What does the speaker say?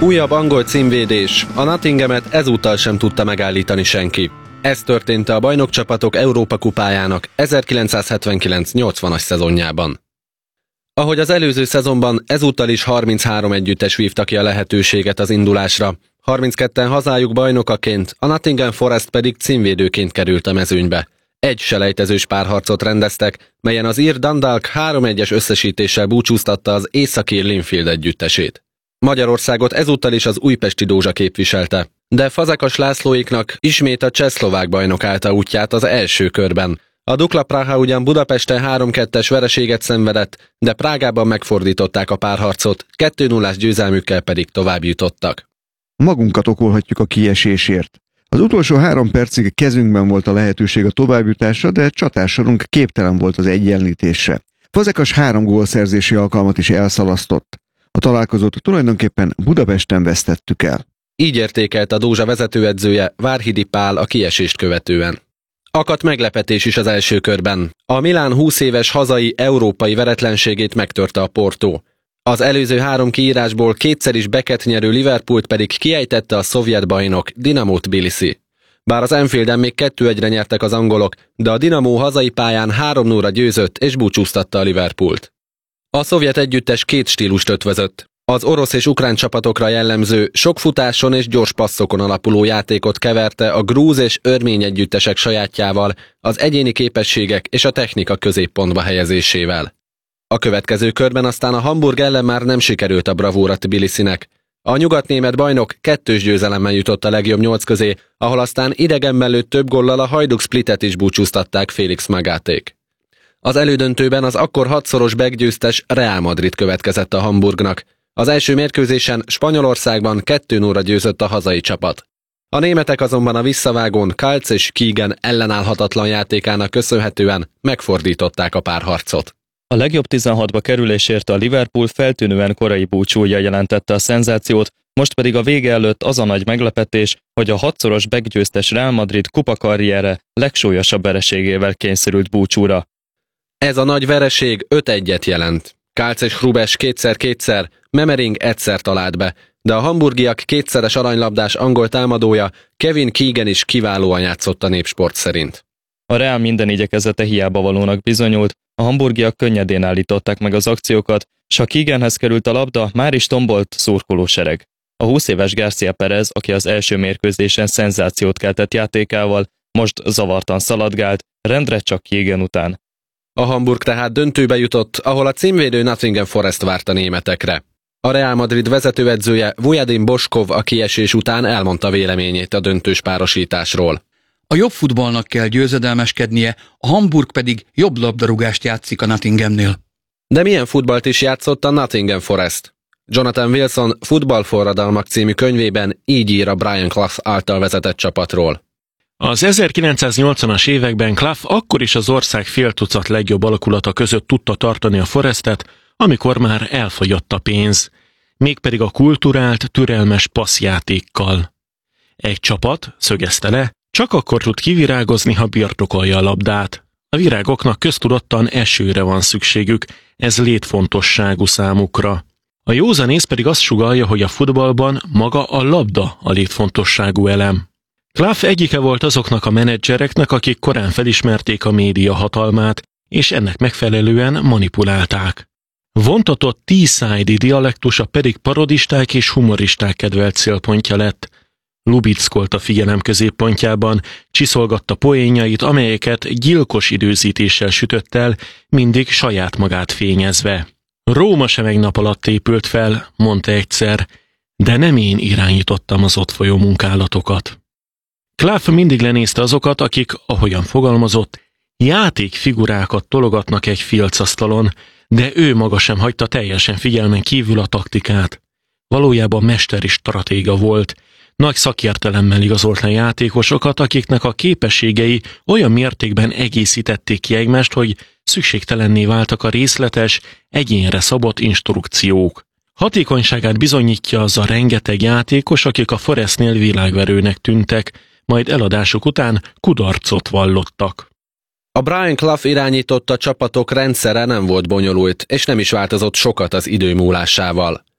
Újabb angol címvédés, a Nottinghamet ezúttal sem tudta megállítani senki. Ez történt a bajnokcsapatok Európa kupájának 1979-80-as szezonjában. Ahogy az előző szezonban, ezúttal is 33 együttes vívta ki a lehetőséget az indulásra. 32-en hazájuk bajnokaként, a Nottingham Forest pedig címvédőként került a mezőnybe. Egy selejtezős párharcot rendeztek, melyen az ír Dundalk 3-1-es összesítéssel búcsúztatta az északír Linfield együttesét. Magyarországot ezúttal is az újpesti Dózsa képviselte, de Fazekas Lászlóiknak ismét a csehszlovák bajnok állta útját az első körben. A Dukla Praha ugyan Budapesten 3-2-es vereséget szenvedett, de Prágában megfordították a párharcot, 2-0-ás győzelmükkel pedig tovább jutottak. Magunkat okolhatjuk a kiesésért. Az utolsó 3 percig kezünkben volt a lehetőség a továbbjutásra, de csatársorunk képtelen volt az egyenlítésre. Fazekas 3 gólszerzési alkalmat is elszalasztott. A találkozót tulajdonképpen Budapesten vesztettük el. Így értékelt a Dózsa vezetőedzője, Várhidi Pál a kiesést követően. Akadt meglepetés is az első körben. A Milán 20 éves hazai európai veretlenségét megtörte a Porto. Az előző 3 kiírásból kétszer is Becket nyerő Liverpoolt pedig kiejtette a szovjet bajnok Dinamo Tbilisi. Bár az Anfielden még 2-1-re nyertek az angolok, de a Dinamo hazai pályán 3-0-ra győzött és búcsúztatta a Liverpoolt. A szovjet együttes 2 stílust ötvözött. Az orosz és ukrán csapatokra jellemző, sok futáson és gyors passzokon alapuló játékot keverte a grúz és örmény együttesek sajátjával, az egyéni képességek és a technika középpontba helyezésével. A következő körben aztán a Hamburg ellen már nem sikerült a bravúra Tbilisinek. A nyugatnémet bajnok 2-s győzelemmel jutott a legjobb 8 közé, ahol aztán idegenben lőtt több góllal a Hajduk Splitet is búcsúztatták Félix Magaték. Az elődöntőben az akkor 6-szoros beggyőztes Real Madrid következett a Hamburgnak. Az első mérkőzésen Spanyolországban 2-0-ra győzött a hazai csapat. A németek azonban a visszavágón Kalc és Keegan ellenállhatatlan játékának köszönhetően megfordították a párharcot. A legjobb 16-ba kerülésért a Liverpool feltűnően korai búcsúja jelentette a szenzációt, most pedig a vége előtt az a nagy meglepetés, hogy a 6-szoros beggyőztes Real Madrid kupakarriere legsúlyosabb vereségével kényszerült búcsúra. Ez a nagy vereség 5-1-et jelent. Kalc és Hrubes 2x2-szer, Memering egyszer talált be, de a hamburgiak 2-szeres aranylabdás angol támadója Kevin Keegan is kiválóan játszott a Népsport szerint. A Real minden igyekezete hiába valónak bizonyult, a hamburgiak könnyedén állították meg az akciókat, s ha Keeganhez került a labda, már is tombolt szurkolósereg. A 20 éves García Pérez, aki az első mérkőzésen szenzációt keltett játékával, most zavartan szaladgált, rendre csak Keegan után. A Hamburg tehát döntőbe jutott, ahol a címvédő Nottingham Forest várt a németekre. A Real Madrid vezetőedzője Vujadin Boskov a kiesés után elmondta véleményét a döntős párosításról. A jobb futballnak kell győzedelmeskednie, a Hamburg pedig jobb labdarúgást játszik a Nottinghamnél. De milyen futballt is játszott a Nottingham Forest? Jonathan Wilson Futballforradalmak című könyvében így ír a Brian Clough által vezetett csapatról. Az 1980-as években Clough akkor is az ország fél tucat legjobb alakulata között tudta tartani a Forestet, amikor már elfogyott a pénz, mégpedig a kulturált, türelmes passzjátékkal. Egy csapat, szögezte le, csak akkor tud kivirágozni, ha birtokolja a labdát. A virágoknak köztudottan esőre van szükségük, ez létfontosságú számukra. A józanész pedig azt sugallja, hogy a futballban maga a labda a létfontosságú elem. Clough egyike volt azoknak a menedzsereknek, akik korán felismerték a média hatalmát, és ennek megfelelően manipulálták. Vontatott Teesside-i dialektusa pedig parodisták és humoristák kedvelt célpontja lett. Lubickolt a figyelem középpontjában, csiszolgatta poénjait, amelyeket gyilkos időzítéssel sütött el, mindig saját magát fényezve. Róma sem egy nap alatt épült fel, mondta egyszer, de nem én irányítottam az ott folyó munkálatokat. Clough mindig lenézte azokat, akik, ahogyan fogalmazott, játékfigurákat tologatnak egy filcasztalon, de ő maga sem hagyta teljesen figyelmen kívül a taktikát. Valójában mesteri stratéga volt, nagy szakértelemmel igazolt le játékosokat, akiknek a képességei olyan mértékben egészítették ki egymást, hogy szükségtelenné váltak a részletes, egyénre szabott instrukciók. Hatékonyságát bizonyítja az a rengeteg játékos, akik a Forestnél világverőnek tűntek, majd eladásuk után kudarcot vallottak. A Brian Clough irányította csapatok rendszere nem volt bonyolult, és nem is változott sokat az idő múlásával.